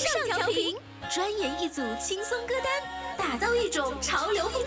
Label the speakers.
Speaker 1: 上调频，专研一组轻松歌单，打造一种潮流风